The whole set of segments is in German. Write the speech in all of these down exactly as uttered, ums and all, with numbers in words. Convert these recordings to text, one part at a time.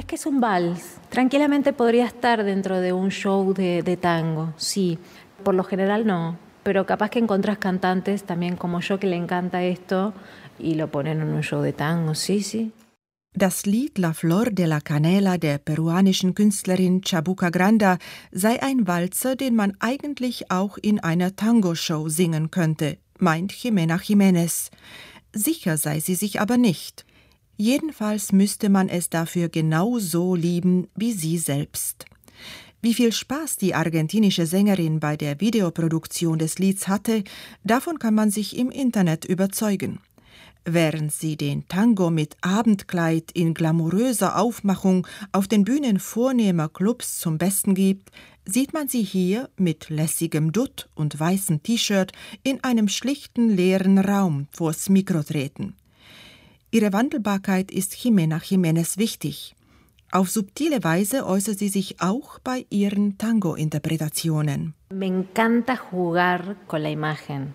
que es un vals. Tranquilamente podría estar dentro de un show de, de tango, sí. Por lo general no, pero capaz que encontrás cantantes también como yo que le encanta esto y lo ponen en un show de tango, sí, sí. Das Lied La Flor de la Canela der peruanischen Künstlerin Chabuca Granda sei ein Walzer, den man eigentlich auch in einer Tango-Show singen könnte, meint Jimena Jiménez. Sicher sei sie sich aber nicht. Jedenfalls müsste man es dafür genau so lieben wie sie selbst. Wie viel Spaß die argentinische Sängerin bei der Videoproduktion des Lieds hatte, davon kann man sich im Internet überzeugen. Während sie den Tango mit Abendkleid in glamouröser Aufmachung auf den Bühnen vornehmer Clubs zum Besten gibt, sieht man sie hier mit lässigem Dutt und weißem T-Shirt in einem schlichten, leeren Raum vors Mikro treten. Ihre Wandelbarkeit ist Jimena Jiménez wichtig. Auf subtile Weise äußert sie sich auch bei ihren Tango-Interpretationen. Me encanta jugar con la imagen.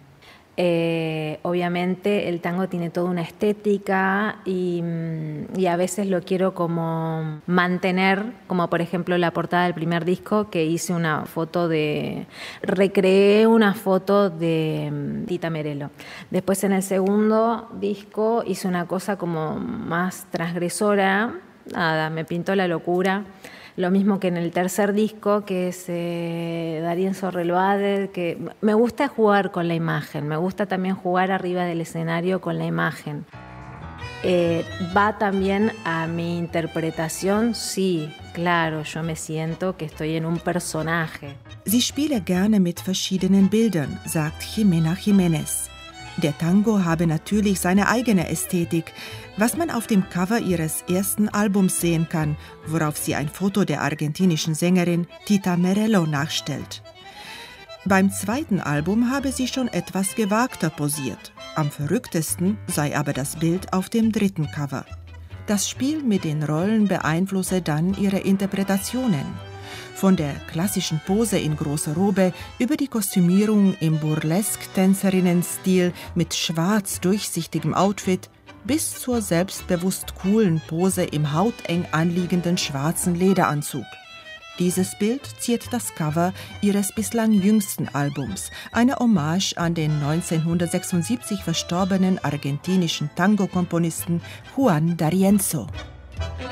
Eh, obviamente el tango tiene toda una estética y, y a veces lo quiero como mantener, como por ejemplo la portada del primer disco que hice una foto de, recreé una foto de Tita Merelo. Después en el segundo disco hice una cosa como más transgresora, nada, me pintó la locura. Lo mismo que en el tercer disco, que es eh, Darienzo Relvade, que me gusta jugar con la imagen, me gusta también jugar arriba del escenario con la imagen. Eh, ¿Va también a mi interpretación? Sí, claro, yo me siento que estoy en un personaje. Sie spiele gerne mit verschiedenen Bildern, sagt Jimena Jiménez. Der Tango habe natürlich seine eigene Ästhetik, was man auf dem Cover ihres ersten Albums sehen kann, worauf sie ein Foto der argentinischen Sängerin Tita Merelo nachstellt. Beim zweiten Album habe sie schon etwas gewagter posiert. Am verrücktesten sei aber das Bild auf dem dritten Cover. Das Spiel mit den Rollen beeinflusse dann ihre Interpretationen. Von der klassischen Pose in großer Robe über die Kostümierung im Burlesque-Tänzerinnen-Stil mit schwarz durchsichtigem Outfit bis zur selbstbewusst coolen Pose im hauteng anliegenden schwarzen Lederanzug. Dieses Bild ziert das Cover ihres bislang jüngsten Albums, eine Hommage an den neunzehnhundertsechsundsiebzig verstorbenen argentinischen Tango-Komponisten Juan D'Arienzo.